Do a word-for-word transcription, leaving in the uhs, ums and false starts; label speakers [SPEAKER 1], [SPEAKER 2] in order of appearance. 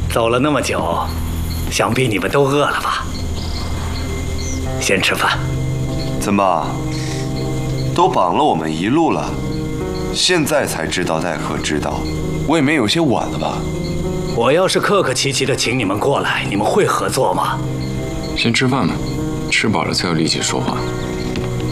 [SPEAKER 1] 走了那么久，想必你们都饿了吧？先吃饭。
[SPEAKER 2] 怎么，都绑了我们一路了，现在才知道奈何之道，未免有些晚了吧？
[SPEAKER 1] 我要是客客气气的请你们过来，你们会合作吗？
[SPEAKER 3] 先吃饭吧，吃饱了才有力气说话。